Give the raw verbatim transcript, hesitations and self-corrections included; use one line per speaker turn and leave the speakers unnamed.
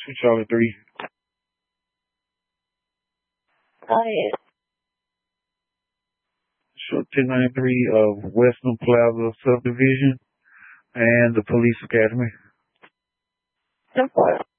Two Charlie three.
Hi.
Short ten ninety-three of Western Plaza Subdivision and the Police Academy.
Ten four.